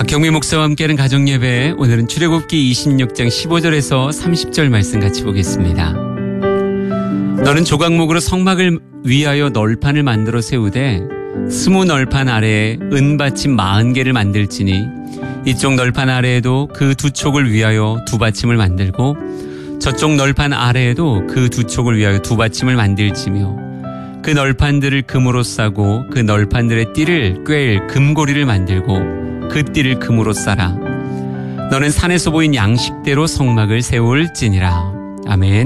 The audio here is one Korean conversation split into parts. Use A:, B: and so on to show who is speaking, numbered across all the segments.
A: 경미 목사와 함께하는 가정예배, 오늘은 출애굽기 26장 15절에서 30절 말씀 같이 보겠습니다. 너는 조각목으로 성막을 위하여 널판을 만들어 세우되 20 널판 아래에 은받침 40개를 만들지니 이쪽 널판 아래에도 그 두 촉을 위하여 두 받침을 만들고 저쪽 널판 아래에도 그 두 촉을 위하여 두 받침을 만들지며 그 널판들을 금으로 싸고 그 널판들의 띠를 꿰일 금고리를 만들고 그 띠를 금으로 싸라. 너는 산에서 보인 양식대로 성막을 세울지니라. 아멘.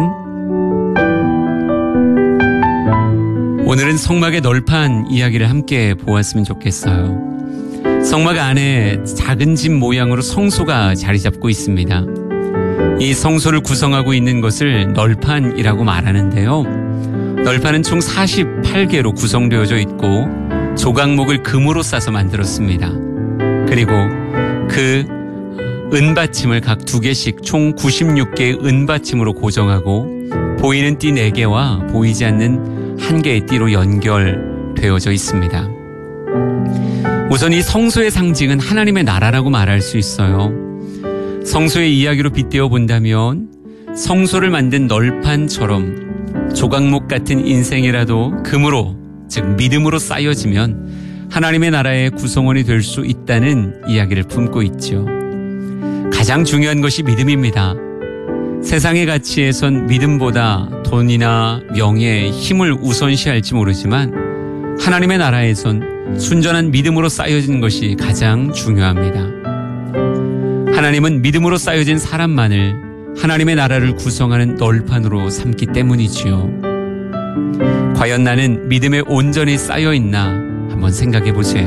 A: 오늘은 성막의 널판 이야기를 함께 보았으면 좋겠어요. 성막 안에 작은 집 모양으로 성소가 자리 잡고 있습니다. 이 성소를 구성하고 있는 것을 널판이라고 말하는데요. 널판은 총 48개로 구성되어져 있고 조각목을 금으로 싸서 만들었습니다. 그리고 그 은받침을 각 2개씩 총 96개의 은받침으로 고정하고 보이는 띠 4개와 보이지 않는 1개의 띠로 연결되어져 있습니다. 우선 이 성소의 상징은 하나님의 나라라고 말할 수 있어요. 성소의 이야기로 빗대어 본다면 성소를 만든 널판처럼 조각목 같은 인생이라도 금으로, 즉 믿음으로 쌓여지면 하나님의 나라의 구성원이 될 수 있다는 이야기를 품고 있죠. 가장 중요한 것이 믿음입니다. 세상의 가치에선 믿음보다 돈이나 명예, 힘을 우선시할지 모르지만 하나님의 나라에선 순전한 믿음으로 쌓여진 것이 가장 중요합니다. 하나님은 믿음으로 쌓여진 사람만을 하나님의 나라를 구성하는 널판으로 삼기 때문이지요. 과연 나는 믿음에 온전히 쌓여있나 한번 생각해 보세요.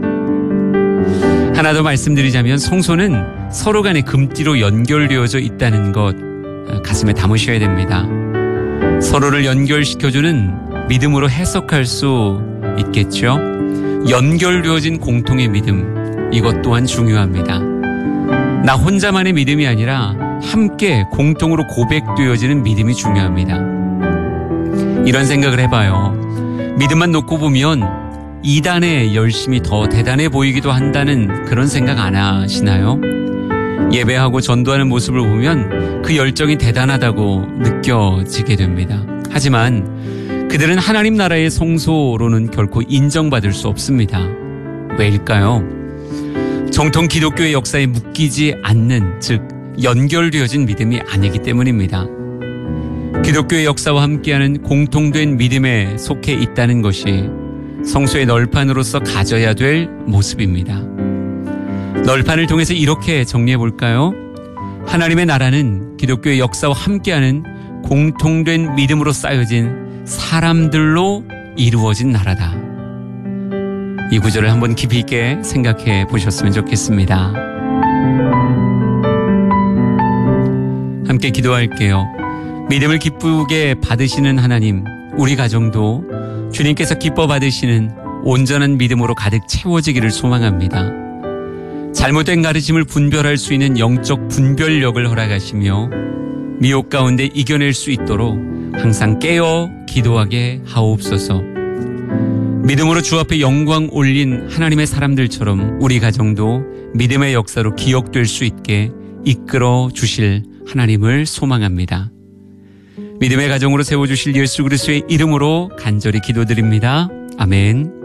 A: 하나 더 말씀드리자면 성소는 서로 간에 금띠로 연결되어져 있다는 것 가슴에 담으셔야 됩니다. 서로를 연결시켜주는 믿음으로 해석할 수 있겠죠. 연결되어진 공통의 믿음, 이것 또한 중요합니다. 나 혼자만의 믿음이 아니라 함께 공통으로 고백되어지는 믿음이 중요합니다. 이런 생각을 해봐요. 믿음만 놓고 보면 이단의 열심이 더 대단해 보이기도 한다는 그런 생각 안 하시나요? 예배하고 전도하는 모습을 보면 그 열정이 대단하다고 느껴지게 됩니다. 하지만 그들은 하나님 나라의 성소로는 결코 인정받을 수 없습니다. 왜일까요? 정통 기독교의 역사에 묶이지 않는, 즉 연결되어진 믿음이 아니기 때문입니다. 기독교의 역사와 함께하는 공통된 믿음에 속해 있다는 것이 성소의 널판으로서 가져야 될 모습입니다. 널판을 통해서 이렇게 정리해 볼까요? 하나님의 나라는 기독교의 역사와 함께하는 공통된 믿음으로 쌓여진 사람들로 이루어진 나라다. 이 구절을 한번 깊이 있게 생각해 보셨으면 좋겠습니다. 함께 기도할게요. 믿음을 기쁘게 받으시는 하나님, 우리 가정도 주님께서 기뻐 받으시는 온전한 믿음으로 가득 채워지기를 소망합니다. 잘못된 가르침을 분별할 수 있는 영적 분별력을 허락하시며 미혹 가운데 이겨낼 수 있도록 항상 깨어 기도하게 하옵소서. 믿음으로 주 앞에 영광 올린 하나님의 사람들처럼 우리 가정도 믿음의 역사로 기억될 수 있게 이끌어 주실 하나님을 소망합니다. 믿음의 가정으로 세워주실 예수 그리스도의 이름으로 간절히 기도드립니다. 아멘.